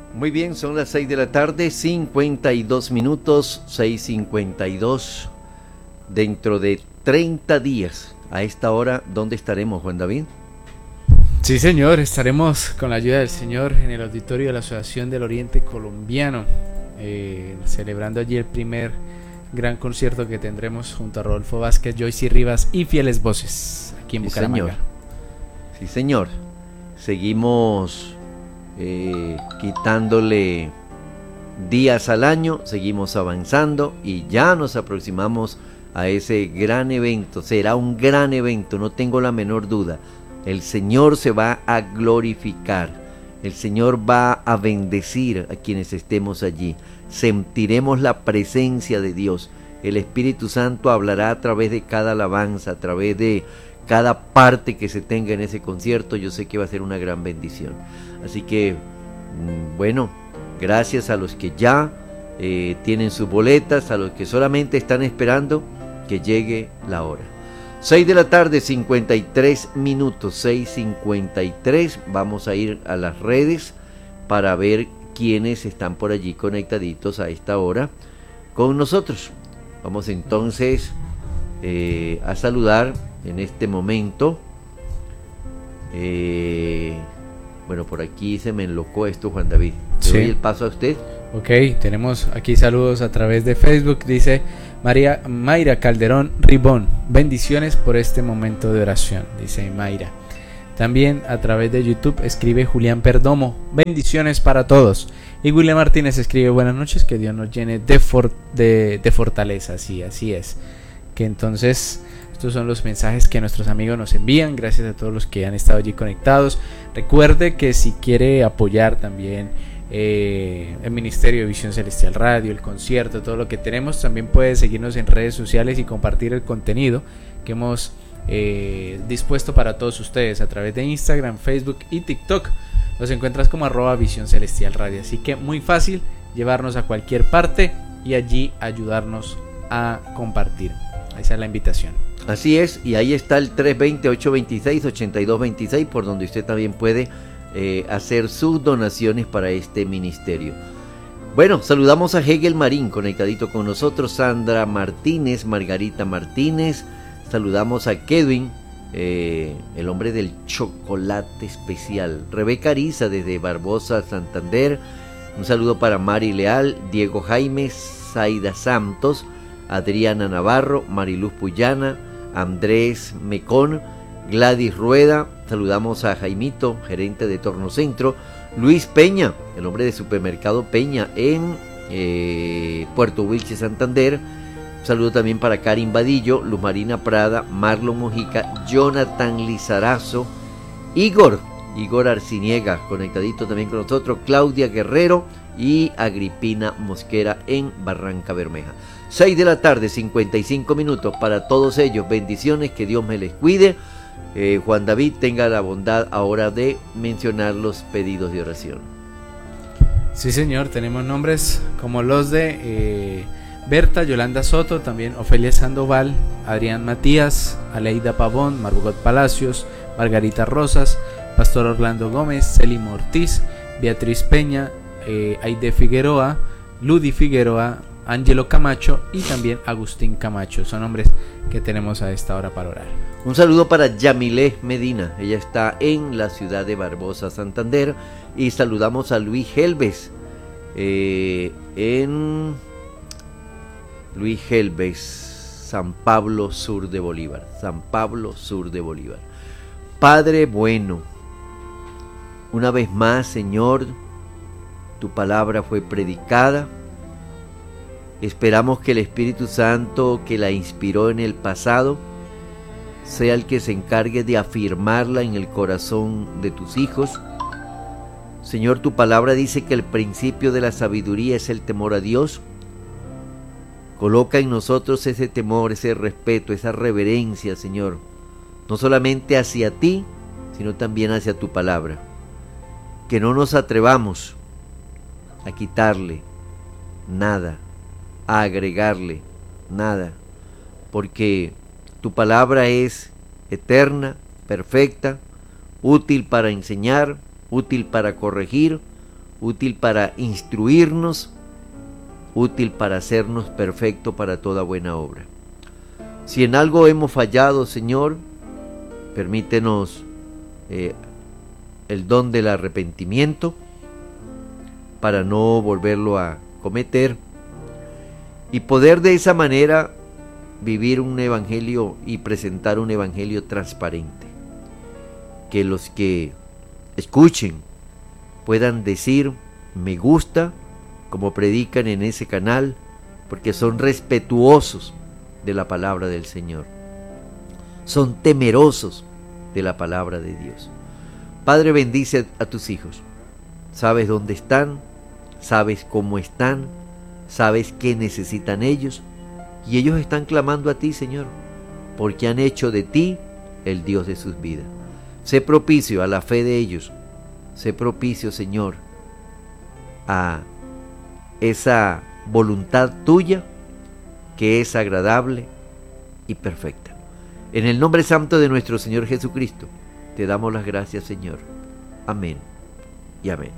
Muy bien, son las 6 de la tarde, 52 minutos, 6:52. Dentro de 30 días, a esta hora, ¿dónde estaremos, Juan David? Sí, señor, estaremos con la ayuda del Señor en el auditorio de la Asociación del Oriente Colombiano, celebrando allí el primer gran concierto que tendremos junto a Rodolfo Vázquez, Joyce Rivas y Fieles Voces, aquí en Bucaramanga. Sí, señor. Seguimos quitándole días al año, seguimos avanzando y ya nos aproximamos a ese gran evento. Será un gran evento, no tengo la menor duda. El Señor se va a glorificar, el Señor va a bendecir a quienes estemos allí. Sentiremos la presencia de Dios. El Espíritu Santo hablará a través de cada alabanza, a través de cada parte que se tenga en ese concierto. Yo sé que va a ser una gran bendición. Así que, bueno, gracias a los que ya tienen sus boletas, a los que solamente están esperando que llegue la hora. 6 de la tarde, 53 minutos, 6:53. Vamos a ir a las redes para ver quiénes están por allí conectaditos a esta hora con nosotros. Vamos entonces a saludar en este momento. Bueno, por aquí se me enlocó esto, Juan David. ¿Le doy el paso a usted? Ok, tenemos aquí saludos a través de Facebook. Dice Mayra Calderón Ribón, bendiciones por este momento de oración, dice Mayra. También a través de YouTube escribe Julián Perdomo, bendiciones para todos. Y William Martínez escribe buenas noches, que Dios nos llene de fortaleza. Sí, así es. Que entonces estos son los mensajes que nuestros amigos nos envían. Gracias a todos los que han estado allí conectados. Recuerde que si quiere apoyar también el Ministerio de Visión Celestial Radio, el concierto, todo lo que tenemos, también puede seguirnos en redes sociales y compartir el contenido que hemos dispuesto para todos ustedes a través de Instagram, Facebook y TikTok. Los encuentras como @Visión Celestial Radio, así que muy fácil llevarnos a cualquier parte y allí ayudarnos a compartir. Esa es la invitación. Así es, y ahí está el 320-826-8226, por donde usted también puede hacer sus donaciones para este ministerio. Bueno, saludamos a Hegel Marín, conectadito con nosotros, Sandra Martínez, Margarita Martínez, saludamos a Kedwin, el hombre del chocolate especial, Rebeca Ariza desde Barbosa, Santander, un saludo para Mari Leal, Diego Jaime, Zaida Santos, Adriana Navarro, Mariluz Puyana, Andrés Mecón, Gladys Rueda, saludamos a Jaimito, gerente de Tornocentro, Luis Peña, el hombre de Supermercado Peña en Puerto Wilches, Santander. Un saludo también para Karin Vadillo, Luz Marina Prada, Marlon Mojica, Jonathan Lizarazo, Igor Arciniega, conectadito también con nosotros, Claudia Guerrero y Agripina Mosquera en Barranca Bermeja. 6 de la tarde, 55 minutos para todos ellos. Bendiciones, que Dios me les cuide. Juan David, tenga la bondad ahora de mencionar los pedidos de oración. Sí, señor, tenemos nombres como los de Berta, Yolanda Soto, también Ofelia Sandoval, Adrián Matías, Aleida Pavón, Margot Palacios, Margarita Rosas, Pastor Orlando Gómez, Celimo Ortiz, Beatriz Peña, Aide Figueroa, Ludi Figueroa, Ángelo Camacho y también Agustín Camacho. Son nombres que tenemos a esta hora para orar. Un saludo para Yamilé Medina, ella está en la ciudad de Barbosa, Santander. Y saludamos a Luis Helves, en Luis Helves, San Pablo, sur de Bolívar. San Pablo, sur de Bolívar. Padre bueno, una vez más, Señor, tu palabra fue predicada. Esperamos que el Espíritu Santo que la inspiró en el pasado sea el que se encargue de afirmarla en el corazón de tus hijos. Señor, tu palabra dice que el principio de la sabiduría es el temor a Dios. Coloca en nosotros ese temor, ese respeto, esa reverencia, Señor, no solamente hacia ti, sino también hacia tu palabra. Que no nos atrevamos a quitarle nada, a agregarle nada, porque tu palabra es eterna, perfecta, útil para enseñar, útil para corregir, útil para instruirnos, útil para hacernos perfecto para toda buena obra. Si en algo hemos fallado, Señor, permítenos el don del arrepentimiento para no volverlo a cometer y poder de esa manera vivir un evangelio y presentar un evangelio transparente. Que los que escuchen puedan decir me gusta como predican en ese canal, porque son respetuosos de la palabra del Señor, son temerosos de la palabra de Dios. Padre, bendice a tus hijos. Sabes dónde están, sabes cómo están, sabes qué necesitan ellos, y ellos están clamando a ti, Señor, porque han hecho de ti el Dios de sus vidas. Sé propicio a la fe de ellos, sé propicio, Señor, a esa voluntad tuya que es agradable y perfecta. En el nombre santo de nuestro Señor Jesucristo, te damos las gracias, Señor. Amén y amén.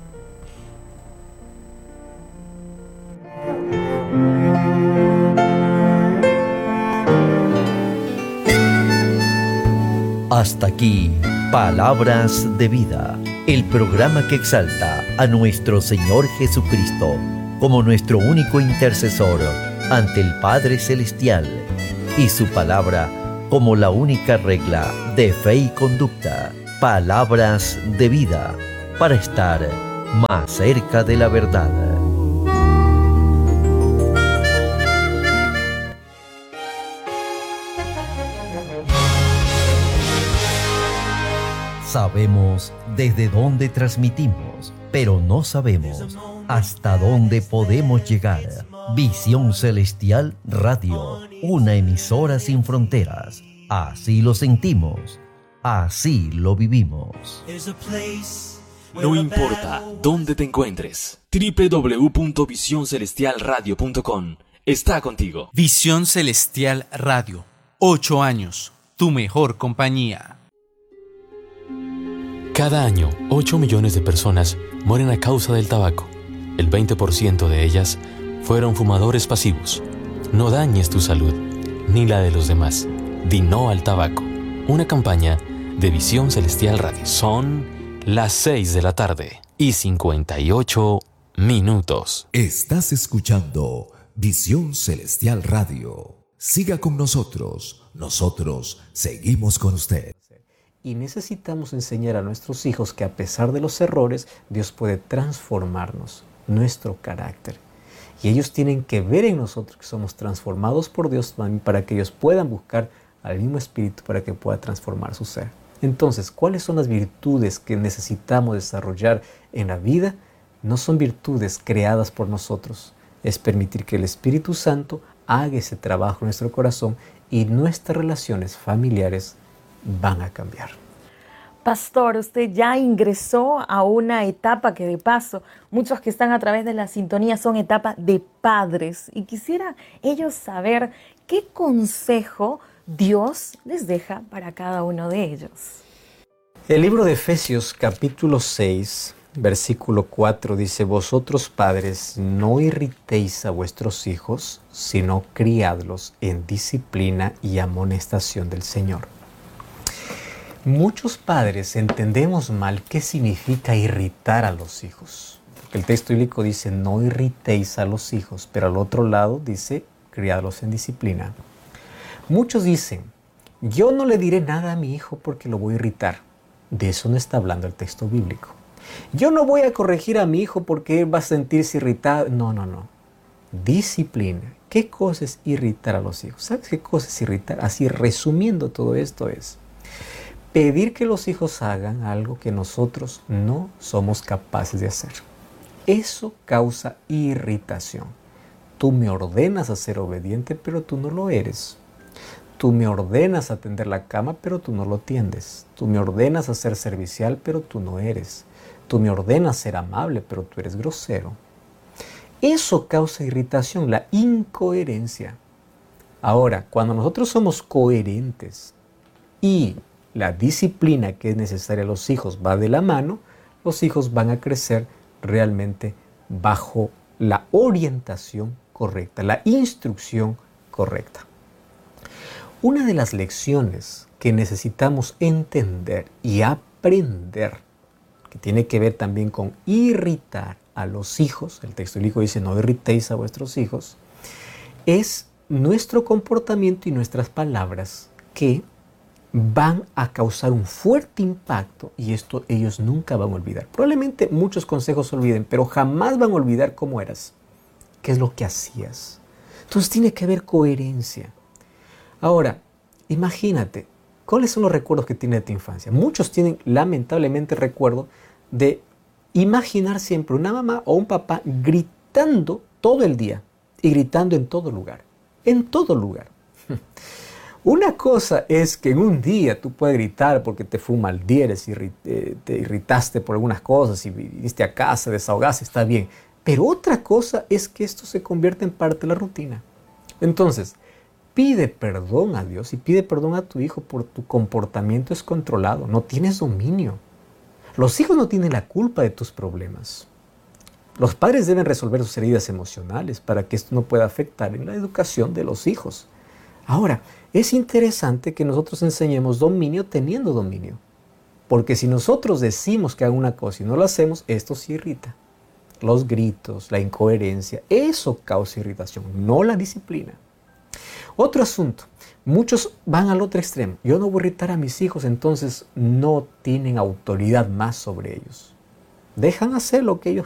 Hasta aquí, Palabras de Vida, el programa que exalta a nuestro Señor Jesucristo como nuestro único intercesor ante el Padre Celestial y su palabra como la única regla de fe y conducta. Palabras de Vida, para estar más cerca de la verdad. Sabemos desde dónde transmitimos, pero no sabemos hasta dónde podemos llegar. Visión Celestial Radio, una emisora sin fronteras. Así lo sentimos, así lo vivimos. No importa dónde te encuentres, www.visioncelestialradio.com está contigo. Visión Celestial Radio, 8 años, tu mejor compañía. Cada año, 8 millones de personas mueren a causa del tabaco. El 20% de ellas fueron fumadores pasivos. No dañes tu salud, ni la de los demás. Di no al tabaco. Una campaña de Visión Celestial Radio. Son las 6 de la tarde y 58 minutos. Estás escuchando Visión Celestial Radio. Siga con nosotros. Nosotros seguimos con usted. Y necesitamos enseñar a nuestros hijos que a pesar de los errores, Dios puede transformarnos, nuestro carácter. Y ellos tienen que ver en nosotros que somos transformados por Dios para que ellos puedan buscar al mismo Espíritu para que pueda transformar su ser. Entonces, ¿cuáles son las virtudes que necesitamos desarrollar en la vida? No son virtudes creadas por nosotros. Es permitir que el Espíritu Santo haga ese trabajo en nuestro corazón y nuestras relaciones familiares van a cambiar. Pastor, usted ya ingresó a una etapa que de paso muchos que están a través de la sintonía son etapa de padres y quisiera ellos saber qué consejo Dios les deja para cada uno de ellos. El libro de Efesios capítulo 6 versículo 4 dice: vosotros padres no irritéis a vuestros hijos, sino criadlos en disciplina y amonestación del Señor. Muchos padres entendemos mal qué significa irritar a los hijos. El texto bíblico dice no irritéis a los hijos, pero al otro lado dice criadlos en disciplina. Muchos dicen, yo no le diré nada a mi hijo porque lo voy a irritar. De eso no está hablando el texto bíblico. Yo no voy a corregir a mi hijo porque él va a sentirse irritado. No. Disciplina. ¿Qué cosa es irritar a los hijos? ¿Sabes qué cosa es irritar? Así resumiendo todo esto es pedir que los hijos hagan algo que nosotros no somos capaces de hacer. Eso causa irritación. Tú me ordenas a ser obediente, pero tú no lo eres. Tú me ordenas a tender la cama, pero tú no lo tiendes. Tú me ordenas a ser servicial, pero tú no eres. Tú me ordenas a ser amable, pero tú eres grosero. Eso causa irritación, la incoherencia. Ahora, cuando nosotros somos coherentes y la disciplina que es necesaria a los hijos va de la mano, los hijos van a crecer realmente bajo la orientación correcta, la instrucción correcta. Una de las lecciones que necesitamos entender y aprender, que tiene que ver también con irritar a los hijos, el texto bíblico dice no irritéis a vuestros hijos, es nuestro comportamiento y nuestras palabras que van a causar un fuerte impacto, y esto ellos nunca van a olvidar. Probablemente muchos consejos se olviden, pero jamás van a olvidar cómo eras, qué es lo que hacías. Entonces tiene que haber coherencia. Ahora, imagínate, ¿cuáles son los recuerdos que tiene de tu infancia? Muchos tienen lamentablemente el recuerdo de imaginar siempre una mamá o un papá gritando todo el día y gritando en todo lugar. En todo lugar. Una cosa es que en un día tú puedes gritar porque te fue un mal día, te irritaste por algunas cosas y viniste a casa, desahogaste, está bien. Pero otra cosa es que esto se convierte en parte de la rutina. Entonces, pide perdón a Dios y pide perdón a tu hijo por tu comportamiento descontrolado. No tienes dominio. Los hijos no tienen la culpa de tus problemas. Los padres deben resolver sus heridas emocionales para que esto no pueda afectar en la educación de los hijos. Ahora, es interesante que nosotros enseñemos dominio teniendo dominio. Porque si nosotros decimos que hagan una cosa y no lo hacemos, esto se irrita. Los gritos, la incoherencia, eso causa irritación, no la disciplina. Otro asunto, muchos van al otro extremo. Yo no voy a irritar a mis hijos, entonces no tienen autoridad más sobre ellos. Dejan hacer lo que ellos